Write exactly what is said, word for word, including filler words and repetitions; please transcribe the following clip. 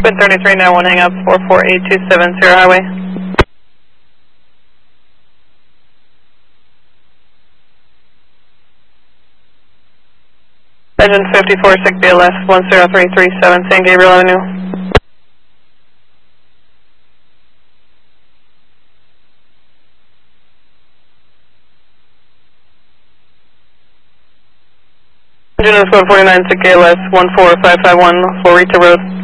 Twin thirty-three nine one, hang up, four four eight two seven zero highway. Legend fifty-four, six B L S, one zero three three seven, San Gabriel Avenue. Engine is one forty-nine, six K L S, one four five five one, for Rita Road.